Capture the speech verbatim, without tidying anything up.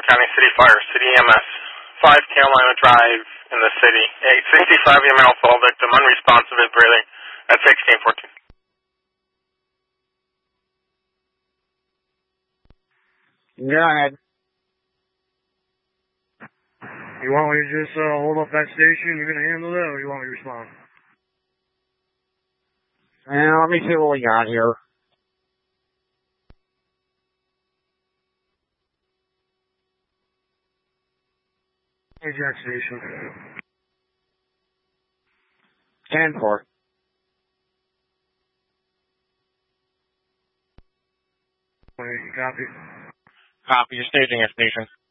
County City Fire, City E M S, five Carolina Drive in the city. A sixty-five-year male fall victim, unresponsive at breathing at sixteen fourteen. Go ahead. You want me to just uh, hold up that station? You're going to handle that, or you want me to respond? Well, let me see what we got here. Ajax Station. ten four. Copy. Copy. You're staging at station.